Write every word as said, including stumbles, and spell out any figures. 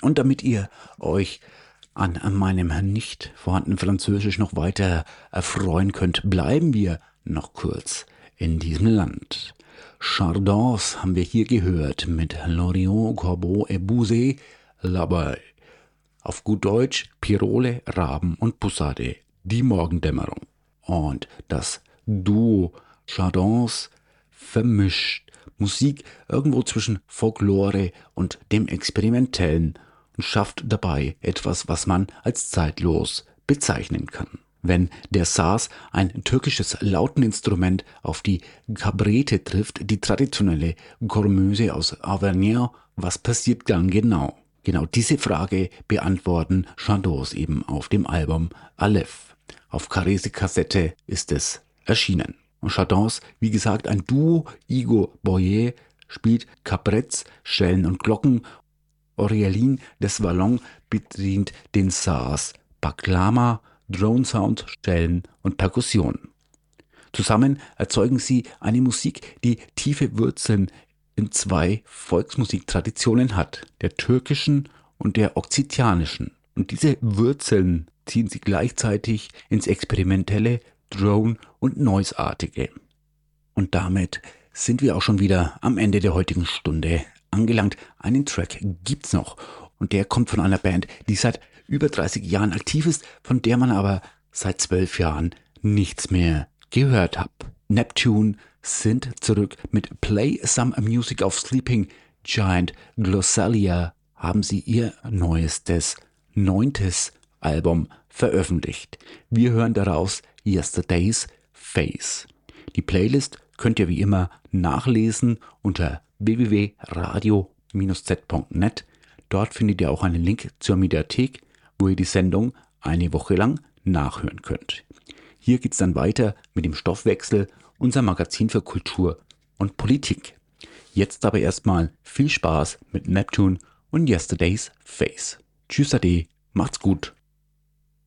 Und damit ihr euch an meinem nicht vorhandenen Französisch noch weiter erfreuen könnt, bleiben wir noch kurz in diesem Land. Chardons haben wir hier gehört mit Lorient, Corbeau et Bouzet, L'Abeille. Auf gut Deutsch Pirole, Raben und Poussade, die Morgendämmerung. Und das Duo Chardons vermischt Musik irgendwo zwischen Folklore und dem Experimentellen und schafft dabei etwas, was man als zeitlos bezeichnen kann. Wenn der Saz, ein türkisches Lauteninstrument, auf die Cabrete trifft, die traditionelle Cornemuse aus Auvergne, was passiert dann genau? Genau diese Frage beantworten Chardons eben auf dem Album Aleph. Auf Carré Kassette ist es erschienen. Und Chardons, wie gesagt, ein Duo. Igor Boyer spielt Cabrets, Schellen und Glocken. Aurélien Desvallons bedient den Saz, Baklama, Drone Sound, Schellen und Perkussion. Zusammen erzeugen sie eine Musik, die tiefe Wurzeln in zwei Volksmusiktraditionen hat, der türkischen und der okzitianischen. Und diese Wurzeln ziehen sie gleichzeitig ins Experimentelle, Drone- und Noise-artige. Und damit sind wir auch schon wieder am Ende der heutigen Stunde angelangt. Einen Track gibt's noch und der kommt von einer Band, die seit über dreißig Jahren aktiv ist, von der man aber seit zwölf Jahren nichts mehr gehört hat. Neptune sind zurück mit Play Some Music of Sleeping Giant. Glossalia haben sie ihr neuestes, neuntes Album veröffentlicht. Wir hören daraus Yesterday's Face. Die Playlist könnt ihr wie immer nachlesen unter w w w punkt radio Bindestrich z punkt net. Dort findet ihr auch einen Link zur Mediathek, wo ihr die Sendung eine Woche lang nachhören könnt. Hier geht's dann weiter mit dem Stoffwechsel, unser Magazin für Kultur und Politik. Jetzt aber erstmal viel Spaß mit Neptune und Yesterday's Face. Tschüss ade, macht's gut.